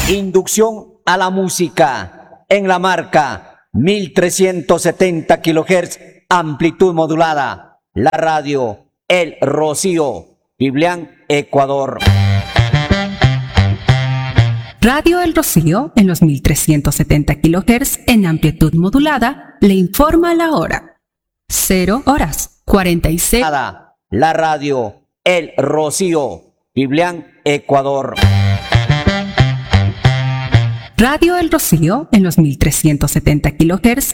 Inducción a la música en la marca 1370 kHz, amplitud modulada. La radio El Rocío, Biblián, Ecuador. Radio El Rocío, en los 1370 kHz en amplitud modulada, le informa la hora. 0:46. La radio El Rocío, Biblián, Ecuador. Radio El Rocío, en los 1370 kHz